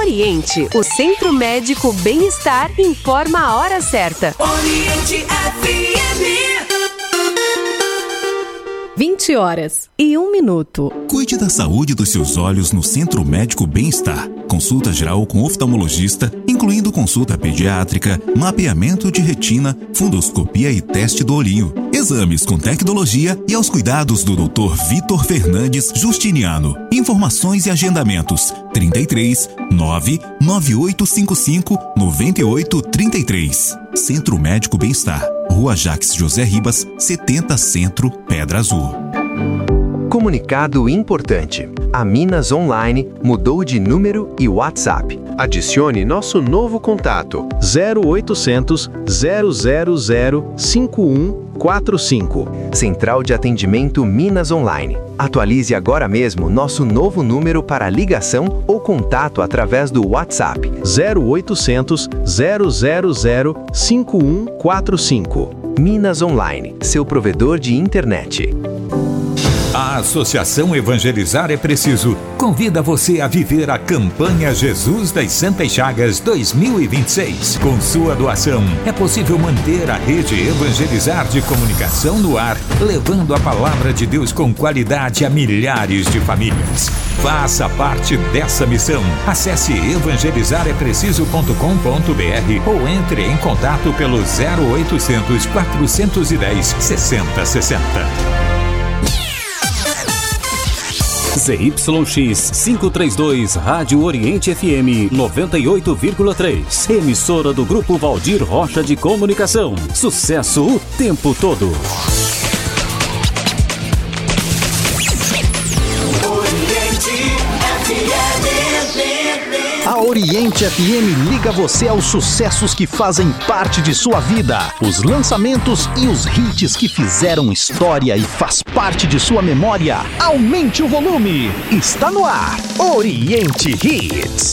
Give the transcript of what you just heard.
Oriente, o Centro Médico Bem-Estar, informa a hora certa. Oriente FM. 20h01. Cuide da saúde dos seus olhos no Centro Médico Bem-Estar. Consulta geral com oftalmologista, incluindo consulta pediátrica, mapeamento de retina, fundoscopia e teste do olhinho. Exames com tecnologia e aos cuidados do Dr. Vitor Fernandes Justiniano. Informações e agendamentos: 33 99855 9833. Centro Médico Bem-Estar, Rua Jacques José Ribas, 70 Centro, Pedra Azul. Comunicado importante. A Minas Online mudou de número e WhatsApp. Adicione nosso novo contato: 0800 000 5145. Central de Atendimento Minas Online. Atualize agora mesmo nosso novo número para ligação ou contato através do WhatsApp: 0800 000 5145. Minas Online, seu provedor de internet. A Associação Evangelizar é Preciso convida você a viver a campanha Jesus das Santas Chagas 2026. Com sua doação, é possível manter a rede Evangelizar de comunicação no ar, levando a palavra de Deus com qualidade a milhares de famílias. Faça parte dessa missão. Acesse evangelizarepreciso.com.br ou entre em contato pelo 0800 410 6060. ZYX 532, Rádio Oriente FM 98,3. Emissora do Grupo Valdir Rocha de Comunicação. Sucesso o tempo todo. A Oriente FM liga você aos sucessos que fazem parte de sua vida, os lançamentos e os hits que fizeram história e faz parte de sua memória. Aumente o volume. Está no ar, Oriente Hits.